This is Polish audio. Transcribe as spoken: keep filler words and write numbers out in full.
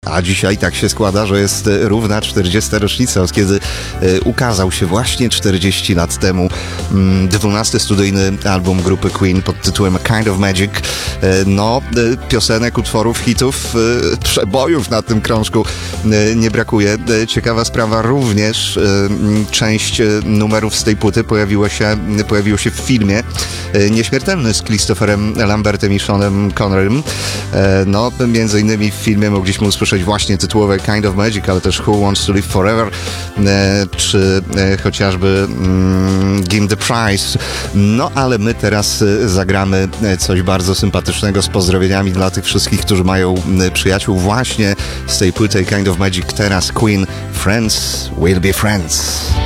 A dzisiaj tak się składa, że jest równa czterdziesta rocznica, od kiedy ukazał się właśnie czterdzieści lat temu dwunasty studyjny album grupy Queen pod tytułem A Kind of Magic. No, piosenek, utworów, hitów, przebojów na tym krążku nie brakuje. Ciekawa sprawa, również część numerów z tej płyty pojawiła się, pojawiło się w filmie Nieśmiertelny z Christopherem Lambertem i Seanem Connerym. No, między innymi w filmie mogliśmy usłyszeć właśnie tytułowe Kind of Magic, ale też Who Wants to Live Forever, czy chociażby Give the Prize. No, ale my teraz zagramy coś bardzo sympatycznego z pozdrowieniami dla tych wszystkich, którzy mają przyjaciół właśnie z tej płyty Kind of Magic. Teraz Queen, Friends Will Be Friends.